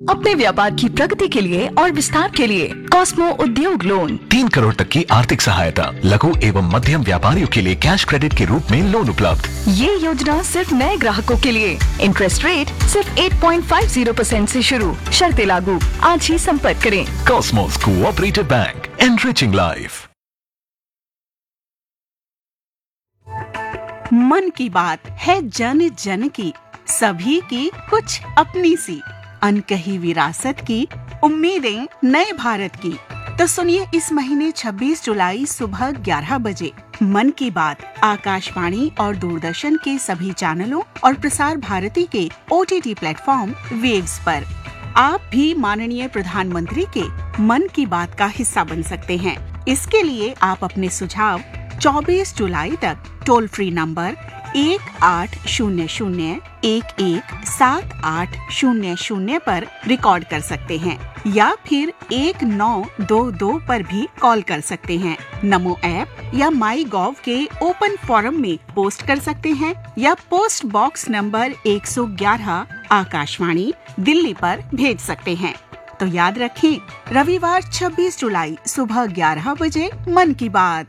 अपने व्यापार की प्रगति के लिए और विस्तार के लिए कॉस्मो उद्योग लोन 3 करोड़ तक की आर्थिक सहायता, लघु एवं मध्यम व्यापारियों के लिए कैश क्रेडिट के रूप में लोन उपलब्ध। ये योजना सिर्फ नए ग्राहकों के लिए। इंटरेस्ट रेट सिर्फ 8.50% से शुरू, शर्तें लागू। आज ही संपर्क करें। Cosmos cooperative bank, enriching life. मन की बात है जन जन की, सभी की कुछ अपनी सी, अनकही विरासत की, उम्मीदें नए भारत की। तो सुनिए इस महीने 26 जुलाई सुबह 11 बजे मन की बात आकाशवाणी और दूरदर्शन के सभी चैनलों और प्रसार भारती के OTT प्लेटफॉर्म वेव्स पर। आप भी माननीय प्रधानमंत्री के मन की बात का हिस्सा बन सकते हैं। इसके लिए आप अपने सुझाव 24 जुलाई तक टोल फ्री नंबर 1800-117800 पर रिकॉर्ड कर सकते हैं या फिर 1922 पर भी कॉल कर सकते हैं। नमो ऐप या माई गॉव के ओपन फोरम में पोस्ट कर सकते हैं या post box number 111 Akashvani Delhi पर भेज सकते हैं। तो याद रखें, रविवार 26 जुलाई सुबह 11 बजे मन की बात।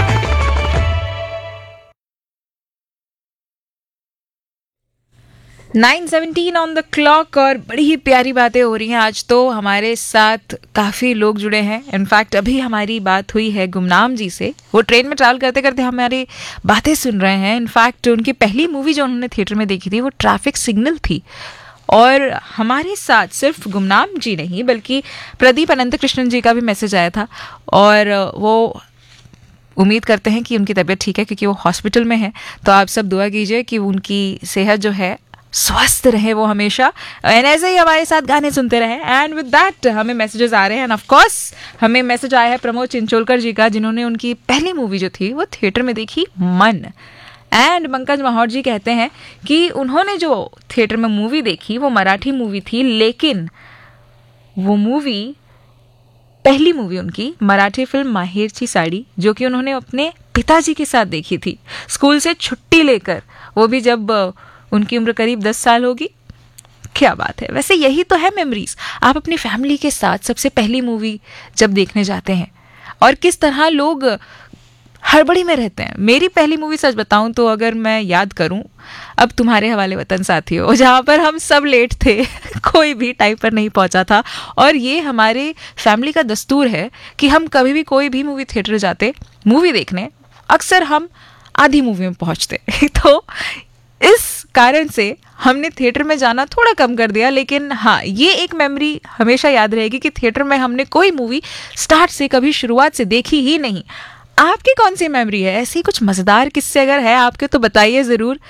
9:17 ऑन द क्लॉक और बड़ी ही प्यारी बातें हो रही हैं आज तो। हमारे साथ काफ़ी लोग जुड़े हैं। इनफैक्ट अभी हमारी बात हुई है गुमनाम जी से। वो ट्रेन में ट्रैवल करते करते हमारी बातें सुन रहे हैं। इनफैक्ट उनकी पहली मूवी जो उन्होंने थिएटर में देखी थी वो ट्रैफिक सिग्नल थी। और हमारे साथ सिर्फ गुमनाम जी नहीं बल्कि प्रदीप अनंत कृष्णन जी का भी मैसेज आया था और वो उम्मीद करते हैं कि उनकी तबीयत ठीक है क्योंकि वो हॉस्पिटल में है। तो आप सब दुआ कीजिए कि उनकी सेहत जो है स्वस्थ रहे वो हमेशा, एंड ऐसे ही हमारे साथ गाने सुनते रहे। एंड विद दैट हमें मैसेजेस आ रहे हैं। एंड ऑफ कोर्स हमें मैसेज आया है प्रमोद चिंचोलकर जी का, जिन्होंने उनकी पहली मूवी जो थी वो थिएटर में देखी, मन। एंड पंकज माहौर जी कहते हैं कि उन्होंने जो थिएटर में मूवी देखी वो मराठी मूवी थी, लेकिन वो मूवी पहली मूवी उनकी मराठी फिल्म माहेरची साड़ी, जो कि उन्होंने अपने पिताजी के साथ देखी थी स्कूल से छुट्टी लेकर, वो भी जब उनकी उम्र करीब 10 साल होगी। क्या बात है। वैसे यही तो है मेमोरीज, आप अपनी फैमिली के साथ सबसे पहली मूवी जब देखने जाते हैं और किस तरह लोग हड़बड़ी में रहते हैं। मेरी पहली मूवी सच बताऊं तो अगर मैं याद करूं, अब तुम्हारे हवाले वतन साथियों, जहाँ पर हम सब लेट थे कोई भी टाइम पर नहीं पहुंचा था। और ये हमारे फैमिली का दस्तूर है कि हम कभी भी कोई भी मूवी थिएटर जाते मूवी देखने, अक्सर हम आधी मूवी में पहुंचते तो इस कारण से हमने थिएटर में जाना थोड़ा कम कर दिया। लेकिन हाँ, ये एक मेमोरी हमेशा याद रहेगी कि थिएटर में हमने कोई मूवी स्टार्ट से कभी शुरुआत से देखी ही नहीं। आपकी कौन सी मेमोरी है? ऐसी कुछ मज़ेदार किस्से अगर है आपके तो बताइए ज़रूर।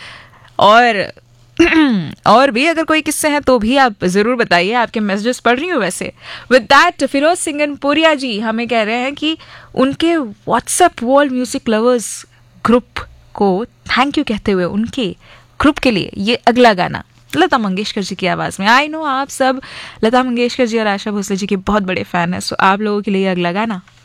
और भी अगर कोई किस्से हैं तो भी आप ज़रूर बताइए। आपके मैसेजेस पढ़ रही हूँ वैसे। विद दैट फिरोज सिंगनपुरिया जी हमें कह रहे हैं कि उनके WhatsApp world music lovers group को थैंक यू कहते हुए उनके ग्रुप के लिए ये अगला गाना लता मंगेशकर जी की आवाज़ में। आई नो आप सब लता मंगेशकर जी और आशा भोसले जी के बहुत बड़े फ़ैन हैं, सो आप लोगों के लिए अगला गाना